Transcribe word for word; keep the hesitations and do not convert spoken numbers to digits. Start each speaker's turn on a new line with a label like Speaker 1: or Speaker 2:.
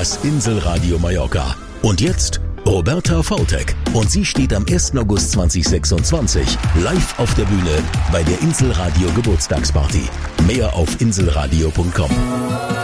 Speaker 1: Das Inselradio Mallorca. Und jetzt Roberta Voltek. Und sie steht am ersten August zweitausendsechsundzwanzig live auf der Bühne bei der Inselradio Geburtstagsparty. Mehr auf inselradio punkt com.